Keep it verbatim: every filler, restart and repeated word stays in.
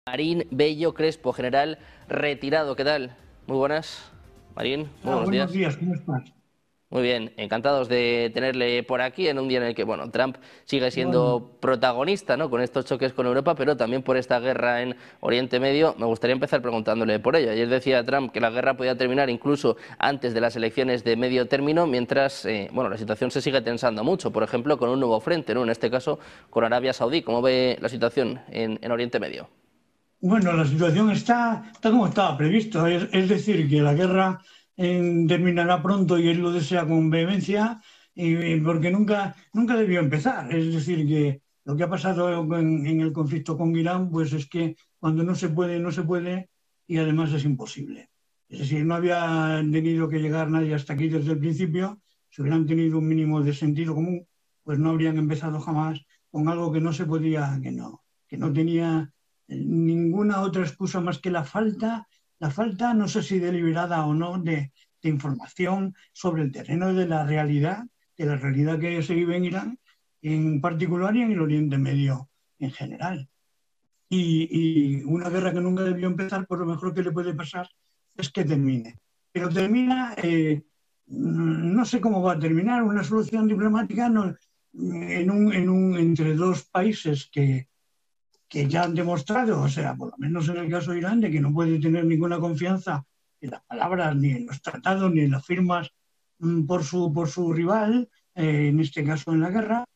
Marín Bello Crespo, general retirado. ¿Qué tal? Muy buenas, Marín. Muy Ah, buenos buenos días. días, ¿cómo estás? Muy bien, encantados de tenerle por aquí en un día en el que, bueno, Trump sigue Igualmente. siendo protagonista, ¿no?, con estos choques con Europa, pero también por esta guerra en Oriente Medio. Me gustaría empezar preguntándole por ello. Ayer decía Trump que la guerra podía terminar incluso antes de las elecciones de medio término, mientras, eh, bueno, la situación se sigue tensando mucho, por ejemplo, con un nuevo frente, ¿no?, en este caso con Arabia Saudí. ¿Cómo ve la situación en, en Oriente Medio? Bueno, la situación está, está como estaba previsto, es, es decir, que la guerra eh, terminará pronto y él lo desea con vehemencia, y- porque nunca, nunca debió empezar. Es decir, que lo que ha pasado en, en el conflicto con Irán, pues es que cuando no se puede, no se puede y además es imposible. Es decir, no había tenido que llegar nadie hasta aquí desde el principio. Si hubieran tenido un mínimo de sentido común, pues no habrían empezado jamás con algo que no se podía, que no, que no tenía ninguna otra excusa más que la falta, la falta, no sé si deliberada o no, de, de información sobre el terreno de la realidad, de la realidad que se vive en Irán en particular y en el Oriente Medio en general. Y, y una guerra que nunca debió empezar, por lo mejor que le puede pasar es que termine. Pero termina, eh, no sé cómo va a terminar, una solución diplomática no, en un, en un, entre dos países que, que ya han demostrado, o sea, por lo menos en el caso de Irán, de que no puede tener ninguna confianza en las palabras, ni en los tratados, ni en las firmas mm, por su, por su rival, eh, en este caso en la guerra,